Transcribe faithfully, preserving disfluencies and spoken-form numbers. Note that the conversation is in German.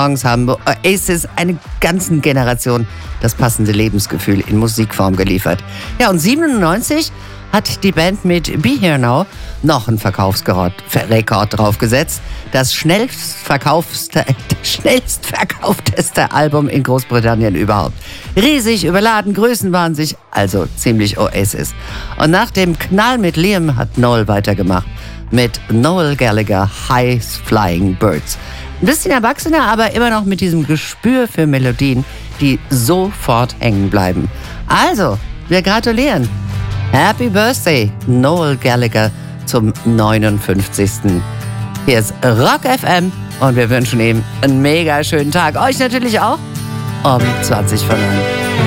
Songs haben Oasis eine ganzen Generation das passende Lebensgefühl in Musikform geliefert. Ja, und siebenundneunzig hat die Band mit Be Here Now noch einen Verkaufsrekord draufgesetzt. Das schnellstverkaufteste, schnellstverkaufteste Album in Großbritannien überhaupt. Riesig, überladen, Größenwahn sich, also ziemlich Oasis. Und nach dem Knall mit Liam hat Noel weitergemacht mit Noel Gallagher, High Flying Birds. Ein bisschen erwachsener, aber immer noch mit diesem Gespür für Melodien, die sofort hängen bleiben. Also, wir gratulieren. Happy Birthday, Noel Gallagher, zum neunundfünfzigsten Hier ist Rock F M und wir wünschen ihm einen mega schönen Tag. Euch natürlich auch um zwanzig vor neun.